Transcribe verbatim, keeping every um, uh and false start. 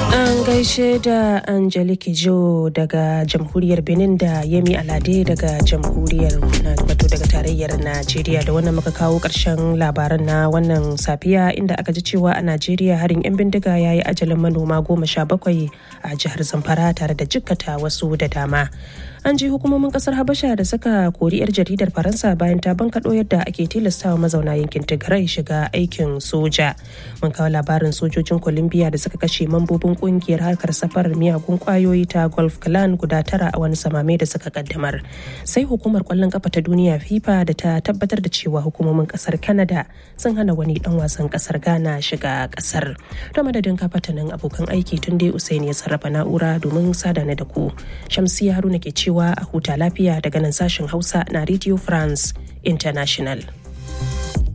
An gaishe da Angelique Jo daga jamhuriyar Benin da Yemi Alade daga jamhuriyar wato daga tarayyar Najeriya. Da wannan muka kawo ƙarshen labaran na wannan safiya, inda aka ji cewa a Najeriya harin 'yan bindiga ya yi ajalin manoma goma sha bakwai a jihar Zamfara tare da jikkata wasu da dama. An ji hukumomin kasar Habasha da suka kori 'yar jaridar Faransa bayan ta bankaɗo yadda ake tilastawa mazauna yankin Tigray shiga aikin soja. Mun kawo labarin sojojin Colombia da suka kashe mambobin kungiyar harkar safarar miyagun kwayoyi ta Gulf Clan guda tara a wani samame da suka kaddamar. Sai hukumar kwallon kafa ta duniya FIFA da ta tabbatar da cewa hukumomin kasar Canada sun hana wani dan wasan kasar Ghana shiga kasar. To madadin kafatanin abokan aiki tun dai Usaini ya sarrafa na'ura domin sadana da ku. Shamsiya Haruna ke cewa a huta lafiya daga nan sashen Hausa na Radio France International.